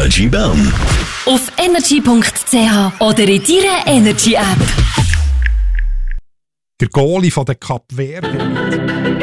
Energy Bern. Auf energy.ch oder in deiner Energy-App. Der Goalie von der Kap Verde.